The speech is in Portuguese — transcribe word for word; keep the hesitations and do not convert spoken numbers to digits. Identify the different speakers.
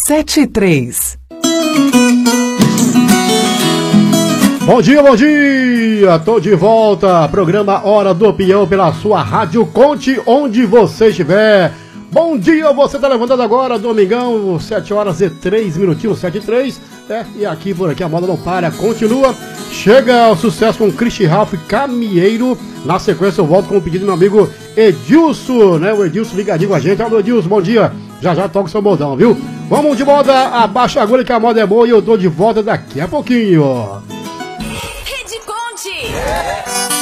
Speaker 1: sete e três.
Speaker 2: Bom dia, bom dia! Tô de volta. Programa Hora do Peão pela sua rádio. Conte onde você estiver. Bom dia, você tá levantando agora, domingão, sete horas e três minutinhos, sete e três. É, e aqui por aqui a moda não para, continua. Chega o sucesso com Christy Ralph, Caminheiro. Na sequência eu volto com o pedido do meu amigo Edilson, né? O Edilson ligadinho com a gente. Alô, Edilson, bom dia. Já já toca o seu modão, viu? Vamos de moda, abaixa a agulha que a moda é boa e eu tô de volta daqui a pouquinho.